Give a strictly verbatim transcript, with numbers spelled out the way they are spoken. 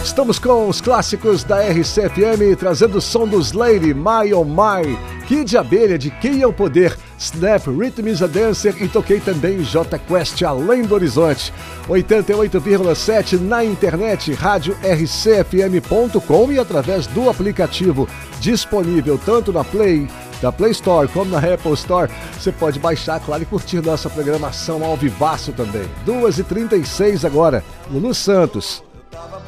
Estamos com os clássicos da R C F M, trazendo o som dos Lady, My Oh My, Kid de Abelha, de Quem é o Poder, Snap, Rhythm is a Dancer e toquei também J Quest, Além do Horizonte. oitenta e oito vírgula sete na internet, rádio r c f m ponto com e através do aplicativo disponível tanto na Play, da Play Store como na Apple Store. Você pode baixar, claro, e curtir nossa programação ao vivaço também. duas e trinta e seis agora, Lulu Santos.